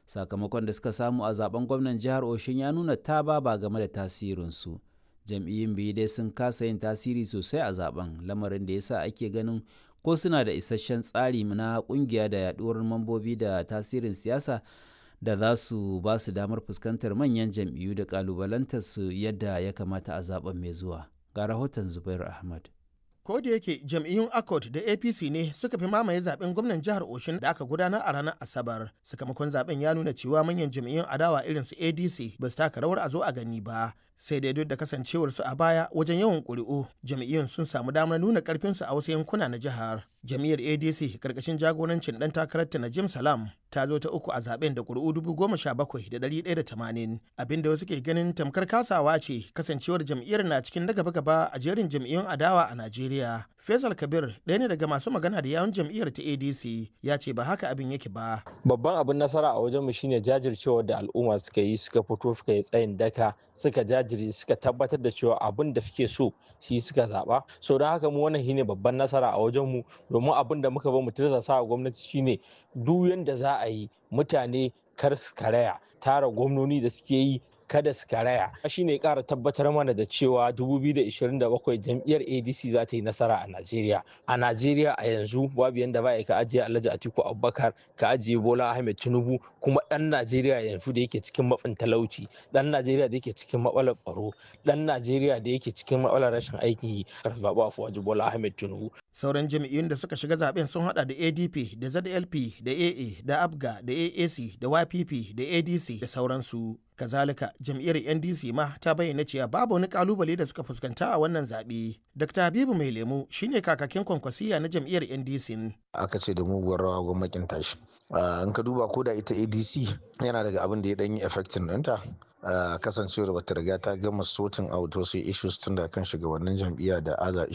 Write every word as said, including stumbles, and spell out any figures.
Sakamakon da suka samu a zaben gwamnan jihar Oshun ya nuna ta ba game da tasirinsu. Jam'iyyun biyu dai sun kasa yin tasiri sosai a zaben, lamarin da yasa ake ganin ko suna da isasshen tsari na kungiya da yaduwar mambobi da tasirin siyasa da za su ba su damar fuskantar manyan jam'iyyu da kalubalantar su yadda ya kamata a zaben mai zuwa. Ga rahoton Zubairu Ahmad. Ko da yake jam'iyyun Accord da A P C ne suka fi mamaye zaben gwamnan jihar Oshun da aka gudanar a ranar Asabar. Sakamakon zaben ya nuna cewa manyan jam'iyyun adawa irin su A D C ba su taka rawar a zo a gani ba. Sai dai duk da kasancewarsu a baya wajen yawan ƙuri'u, jam'iyyun sun samu damar nuna ƙarfinsu a wasu yankuna na jihar. Jam'iyyar A D C karkashin jagorancin ɗan takararta Najim Salam ta zo ta uku a zaben da ƙuri'u dubu goma sha bakwai da ɗari ɗaya da tamanin, abinda wasu ke ganin tamkar kasawa ce kasancewar jam'iyyar na cikin na gaba-gaba a jerin jam'iyyun adawa a Najeriya. Faisal Kabir ɗaya ne daga masu magana da yawun jam'iyyar ta A D C ya ce ba haka abin yake ba. Babban abin nasara a wajenmu shine jajircewar da al'umma suka yi, suka fito suka yi tsayin daka, suka jajiri suka tabbatar da cewa abin da suke so shi suka zaba. So don haka mu wannan shine babban nasara a wajenmu, domin abin da muka ba mu tirsasa a gwamnati shine duk yanda za a yi mutane kar su karaya, tara gwamnoni da suke yi kada su karaya. Shi ne ƙara tabbatar mana da cewa dubu biyu da ishirin da bakwai jam'iyyar A D C za ta yi nasara a Najeriya. A Najeriya a yanzu babu yanda ba ka ajiye Alhaji Atiku Abubakar, ka ajiye Bola Ahmed Tinubu, kuma ɗan Najeriya yanzu da yake cikin matsin talauci, ɗan Najeriya da yake cikin matsalar tsaro, ɗan Najeriya da yake cikin matsalar rashin aikin yi, kar su zaɓi Afuwaji Bola Ahmed Tinubu. Sauran jam'iyyun da suka shiga zaben sun hada da A D P da Z L P da A A da Abga da A A C da Y P P da A D C da sauransu. Kazalika jam'iyyar N D C ma ta bayyana cewa babu wani kalubale da suka fuskanta a wannan zaɓe. Dr. Habibu Mai Lemu shine kakakin kwankwasiya na jam'iyyar N D C. Aka ce da muguwar rawa gwamnatin tashi. In ka duba ko da ita A D C yana daga abin da ya ɗanyi effectin ɗinta. kasancewar bata riga ta gama sorting out wasu issues tun da kan shugabannin jam'iyya da other